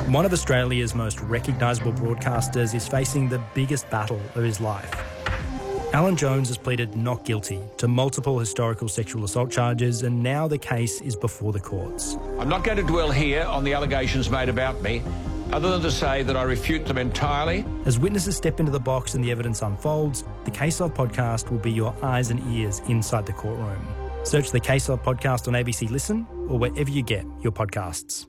One of Australia's most recognisable broadcasters is facing the biggest battle of his life. Alan Jones has pleaded not guilty to multiple historical sexual assault charges, and now the case is before the courts. I'm not going to dwell here on the allegations made about me, other than to say that I refute them entirely. As witnesses step into the box and the evidence unfolds, the Case Of podcast will be your eyes and ears inside the courtroom. Search the Case Of podcast on ABC Listen or wherever you get your podcasts.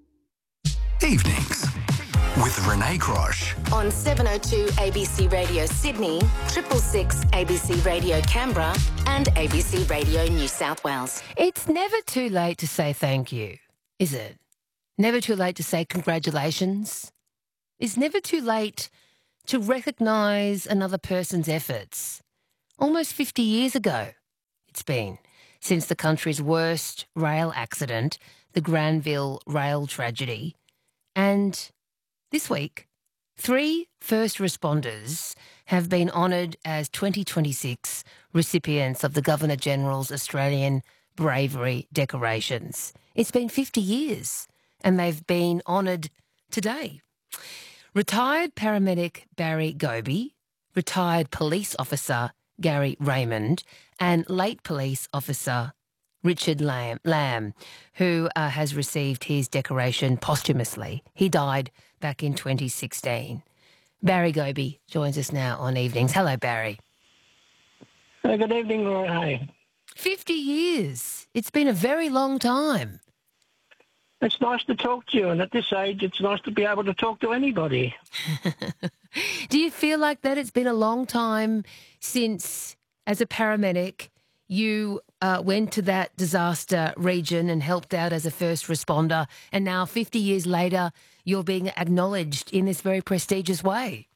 Evenings with Renee Crosh. On 702 ABC Radio Sydney, 666 ABC Radio Canberra and ABC Radio New South Wales. It's never too late to say thank you, is it? Never too late to say congratulations. It's never too late to recognise another person's efforts. Almost 50 years ago, it's been, since the country's worst rail accident, the Granville rail tragedy. And this week, 3 first responders have been honoured as 2026 recipients of the Governor-General's Australian Bravery Decorations. It's been 50 years and they've been honoured today. Retired paramedic Barry Goby, retired police officer Gary Raymond, and late police officer Richard Lamb, who has received his decoration posthumously. He died back in 2016. Barry Goby joins us now on Evenings. Hello, Barry. Good evening, Roy. 50 years. It's been a very long time. It's nice to talk to you, and at this age, it's nice to be able to talk to anybody. Do you feel like that? It's been a long time since, as a paramedic, you went to that disaster region and helped out as a first responder, and now 50 years later, you're being acknowledged in this very prestigious way.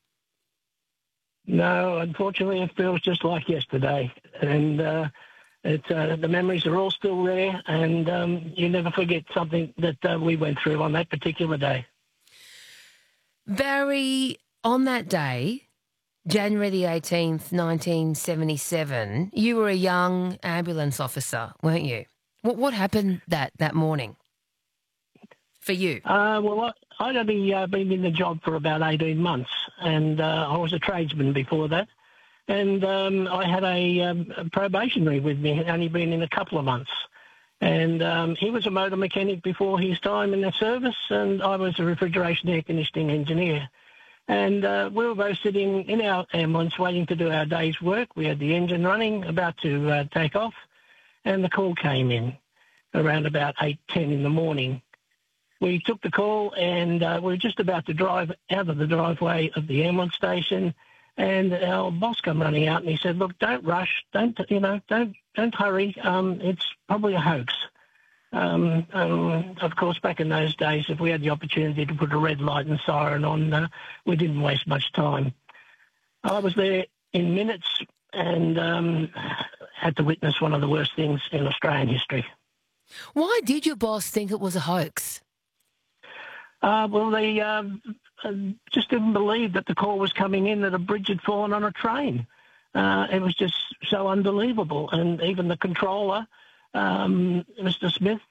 No, unfortunately, it feels just like yesterday, and the memories are all still there, and you never forget something that we went through on that particular day. Barry, on that day, January the 18th, 1977, you were a young ambulance officer, weren't you? What happened that morning for you? Well, I'd only been in the job for about 18 months, and I was a tradesman before that. And I had a probationary with me, only been in a couple of months. And he was a motor mechanic before his time in the service, and I was a refrigeration air conditioning engineer. And we were both sitting in our ambulance waiting to do our day's work. We had the engine running, about to take off, and the call came in around about 8:10 in the morning. We took the call, and we were just about to drive out of the driveway of the ambulance station, and our boss came running out, and he said, "Look, don't rush, don't hurry. It's probably a hoax." Of course, back in those days, if we had the opportunity to put a red light and siren on, we didn't waste much time. I was there in minutes and had to witness one of the worst things in Australian history. Why did your boss think it was a hoax? Well, they just didn't believe that the call was coming in that a bridge had fallen on a train. It was just so unbelievable. And even the controller, Mr. Smith,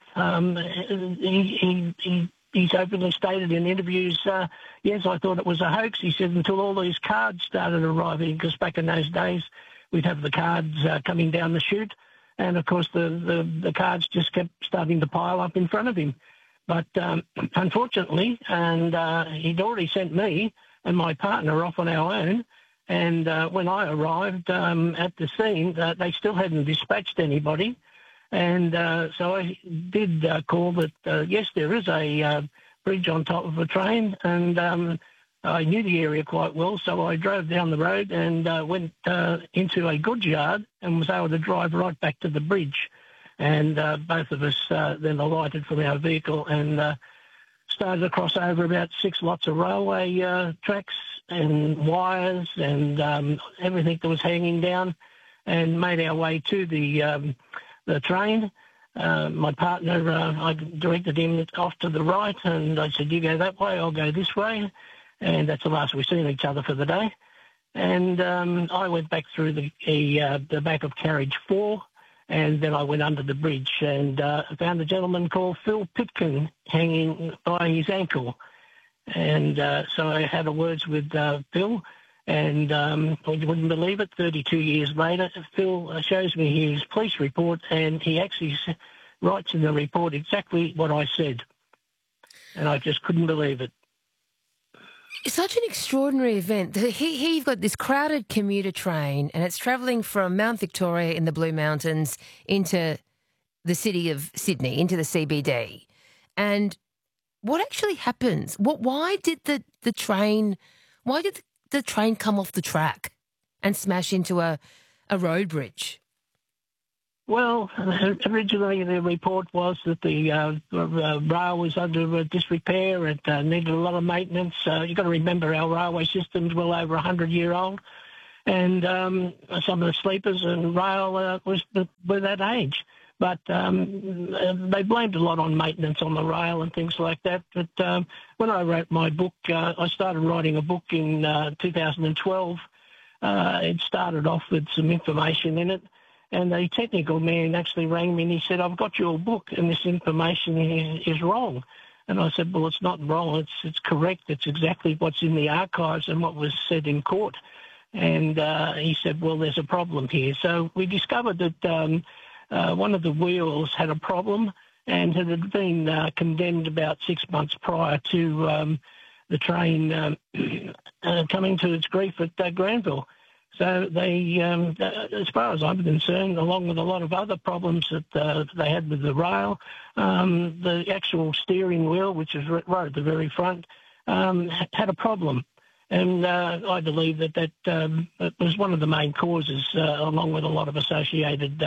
he's openly stated in interviews, yes, I thought it was a hoax. He said until all these cards started arriving, because back in those days we'd have the cards coming down the chute, and of course the cards just kept starting to pile up in front of him. But unfortunately, and he'd already sent me and my partner off on our own, and when I arrived at the scene, they still hadn't dispatched anybody. And so I did call that, yes, there is a bridge on top of a train, and I knew the area quite well, so I drove down the road and went into a goods yard and was able to drive right back to the bridge. And both of us then alighted from our vehicle and started to cross over about 6 lots of railway tracks and wires and everything that was hanging down, and made our way to the train. My partner, I directed him off to the right, and I said, "You go that way, I'll go this way." And that's the last we've seen each other for the day. And I went back through the back of carriage 4, and then I went under the bridge and found a gentleman called Phil Pitkin hanging by his ankle. And so I had a words with Phil, and you wouldn't believe it, 32 years later, Phil shows me his police report, and he actually writes in the report exactly what I said. And I just couldn't believe it. It's such an extraordinary event. Here you've got this crowded commuter train, and it's travelling from Mount Victoria in the Blue Mountains into the city of Sydney, into the CBD. And what actually happens? Why did the train come off the track and smash into a road bridge? Well, originally the report was that the rail was under disrepair. It needed a lot of maintenance. You've got to remember our railway system's well over 100-year-old, and some of the sleepers and rail were that age. But they blamed a lot on maintenance on the rail and things like that. But when I wrote my book, I started writing a book in 2012. It started off with some information in it. And the technical man actually rang me and he said, I've got your book and this information is wrong. And I said, well, it's not wrong. It's correct. It's exactly what's in the archives and what was said in court. And he said, well, there's a problem here. So we discovered that one of the wheels had a problem and it had been condemned about 6 months prior to the train coming to its grief at Granville. So they, as far as I'm concerned, along with a lot of other problems that they had with the rail, the actual steering wheel, which is right at the very front, had a problem. And I believe that was one of the main causes, along with a lot of associated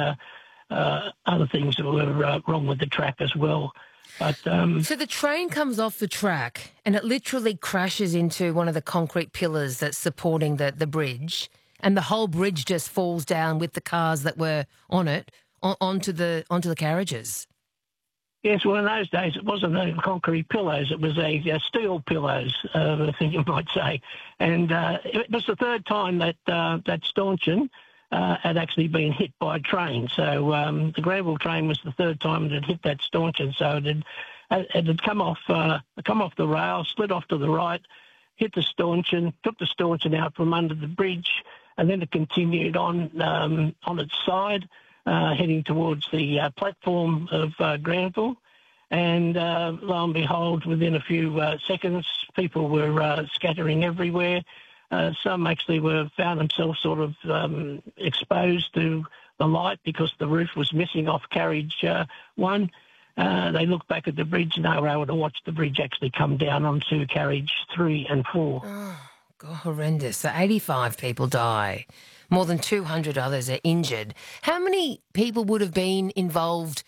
other things that were wrong with the track as well. But, so the train comes off the track and it literally crashes into one of the concrete pillars that's supporting the bridge. And the whole bridge just falls down with the cars that were on it onto the carriages. Yes, well, in those days it wasn't concrete pillows; it was a steel pillows, I think you might say. And it was the third time that that stanchion had actually been hit by a train. So the Granville train was the third time it had hit that stanchion. So it had come off the rail, slid off to the right, hit the stanchion, took the stanchion out from under the bridge. And then it continued on its side, heading towards the platform of Granville. And lo and behold, within a few seconds, people were scattering everywhere. Some actually found themselves sort of exposed to the light because the roof was missing off carriage 1. They looked back at the bridge and they were able to watch the bridge actually come down onto carriage 3 and 4. Oh. God, horrendous. So 85 people die. More than 200 others are injured. How many people would have been involved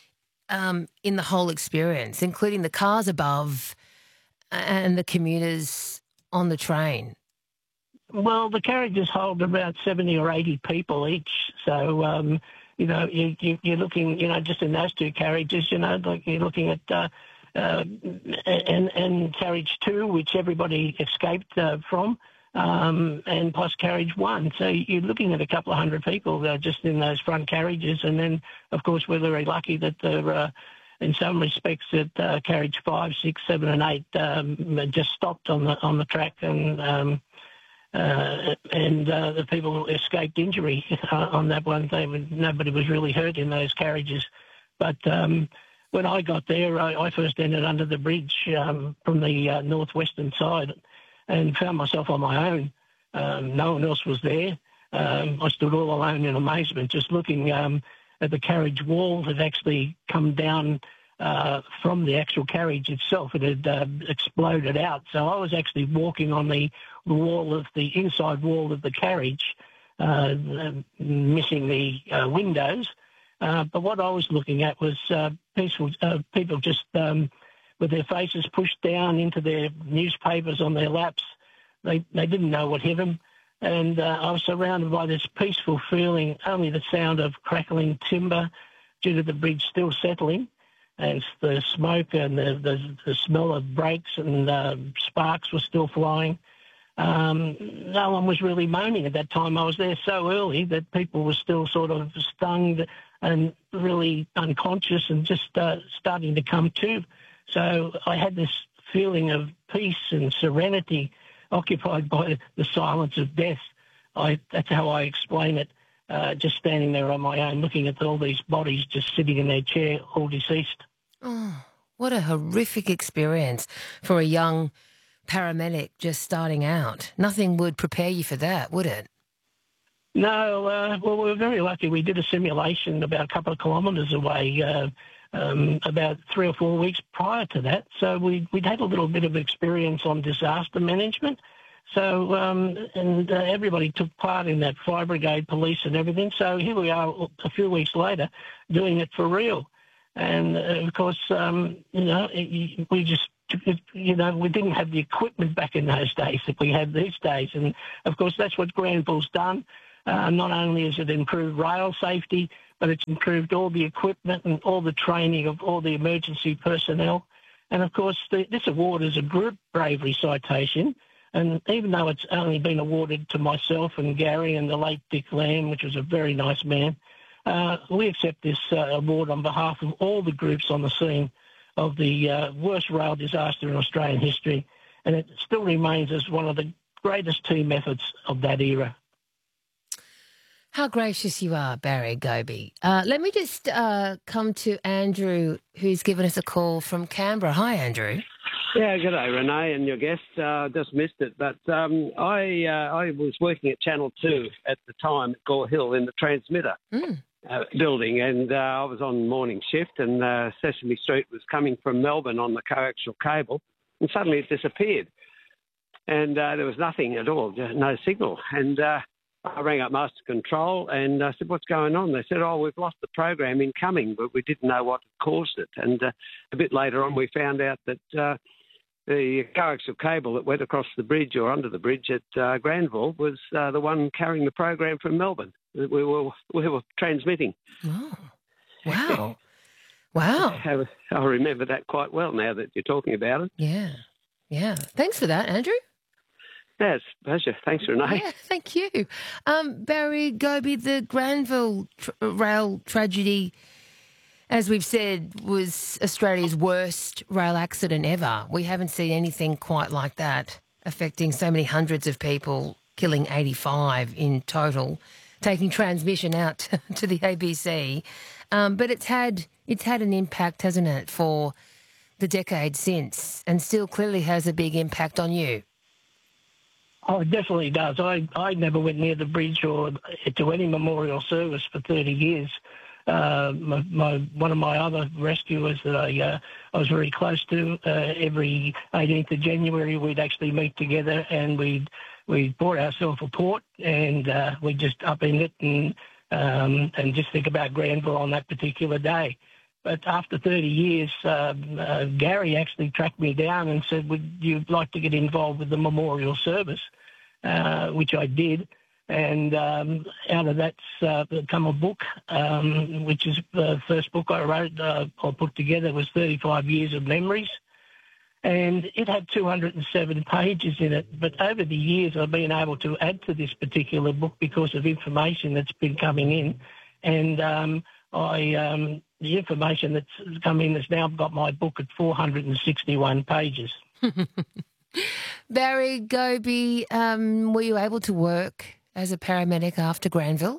in the whole experience, including the cars above and the commuters on the train? Well, the carriages hold about 70 or 80 people each. So, you're looking, just in those two carriages, like you're looking at... and carriage 2, which everybody escaped from, and plus carriage 1. So you're looking at a couple of hundred people just in those front carriages. And then, of course, we're very lucky that there, in some respects, that carriage 5, 6, 7, and 8 just stopped on the track, and the people escaped injury on that one. Nobody was really hurt in those carriages, but. When I got there, I first entered under the bridge from the northwestern side and found myself on my own. No one else was there. I stood all alone in amazement, just looking at the carriage wall that actually come down from the actual carriage itself. It had exploded out. So I was actually walking on the inside wall of the carriage, missing the windows. But what I was looking at was people just with their faces pushed down into their newspapers on their laps. They didn't know what hit them. And I was surrounded by this peaceful feeling, only the sound of crackling timber due to the bridge still settling, and the smoke and the smell of brakes and sparks were still flying. No one was really moaning at that time. I was there so early that people were still sort of stunned and really unconscious and just starting to come to. So I had this feeling of peace and serenity occupied by the silence of death. That's how I explain it, just standing there on my own, looking at all these bodies just sitting in their chair, all deceased. Oh, what a horrific experience for a young paramedic just starting out. Nothing would prepare you for that, would it? No, well, we were very lucky. We did a simulation about a couple of kilometres away about 3 or 4 weeks prior to that. So we'd had a little bit of experience on disaster management. So, and everybody took part in that, fire brigade, police and everything. So here we are a few weeks later doing it for real. And, of course, we just, we didn't have the equipment back in those days that we have these days. And, of course, that's what Granville's done. Not only has it improved rail safety, but it's improved all the equipment and all the training of all the emergency personnel. And, of course, this award is a group bravery citation. And even though it's only been awarded to myself and Gary and the late Dick Lamb, which was a very nice man, we accept this award on behalf of all the groups on the scene of the worst rail disaster in Australian history. And it still remains as one of the greatest team efforts of that era. How gracious you are, Barry Gobi. Let me just come to Andrew, who's given us a call from Canberra. Hi, Andrew. Yeah, good day, Renee and your guest. Just missed it, but I was working at Channel 2 at the time at Gore Hill in the transmitter building, and I was on morning shift, and Sesame Street was coming from Melbourne on the coaxial cable, and suddenly it disappeared, and there was nothing at all, no signal, and I rang up Master Control and I said, what's going on? They said, we've lost the program incoming, but we didn't know what caused it. And a bit later on, we found out that the coaxial cable that went across the bridge or under the bridge at Granville was the one carrying the program from Melbourne. We were transmitting. Oh, wow. Wow. I remember that quite well now that you're talking about it. Yeah. Thanks for that, Andrew. Yeah, it's a pleasure. Thanks, Renee. Yeah, thank you. Barry Gobi, the Granville rail tragedy, as we've said, was Australia's worst rail accident ever. We haven't seen anything quite like that, affecting so many hundreds of people, killing 85 in total, taking transmission out to the ABC. But it's had an impact, hasn't it, for the decade since, and still clearly has a big impact on you. Oh, it definitely does. I never went near the bridge or to any memorial service for 30 years. One of my other rescuers that I was very close to, every 18th of January we'd actually meet together and we'd bought ourselves a port and we'd just upend it and just think about Granville on that particular day. But after 30 years, Gary actually tracked me down and said, would you like to get involved with the memorial service, which I did. And out of that's come a book, which is the first book I wrote or put together was 35 Years of Memories. And it had 207 pages in it. But over the years, I've been able to add to this particular book because of information that's been coming in. And the information that's come in has now got my book at 461 pages. Barry Gobi, were you able to work as a paramedic after Granville?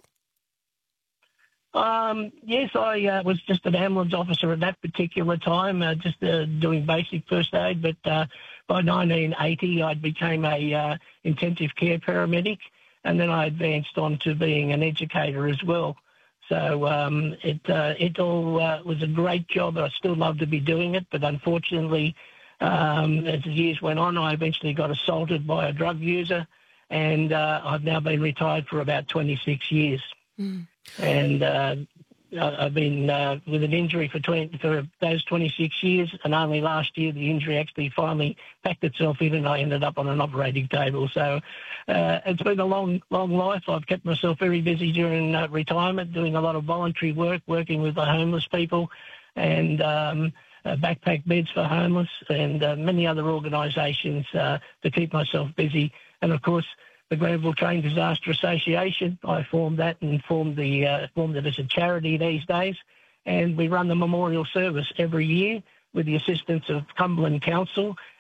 Yes, I was just an ambulance officer at that particular time, just doing basic first aid. But by 1980, I became a intensive care paramedic, and then I advanced on to being an educator as well. So it all was a great job. I still love to be doing it, but unfortunately, as the years went on, I eventually got assaulted by a drug user, and I've now been retired for about 26 years. And I've been with an injury for those 26 years, and only last year the injury actually finally packed itself in and I ended up on an operating table. So it's been a long life. I've kept myself very busy during retirement, doing a lot of voluntary work, working with the homeless people and backpack beds for homeless and many other organisations to keep myself busy. And, of course, the Granville Train Disaster Association, I formed that and formed it as a charity these days. And we run the memorial service every year with the assistance of Cumberland Council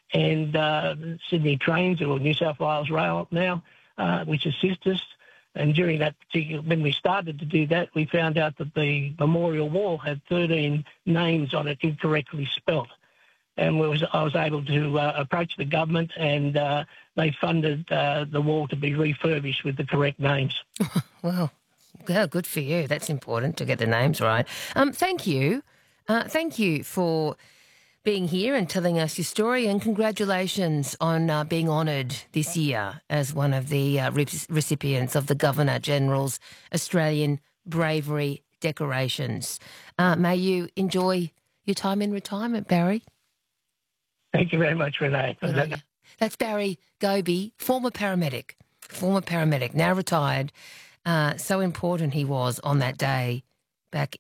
and Sydney Trains, or New South Wales Rail now, which assist us. And during that particular, when we started to do that, we found out that the memorial wall had 13 names on it incorrectly spelt. And I was able to approach the government, and they funded the wall to be refurbished with the correct names. Well, yeah, good for you. That's important to get the names right. Thank you. Thank you for being here and telling us your story, and congratulations on being honoured this year as one of the recipients of the Governor-General's Australian Bravery Decorations. May you enjoy your time in retirement, Barry. Thank you very much, Renee. That's Barry Goby, former paramedic, now retired. So important he was on that day back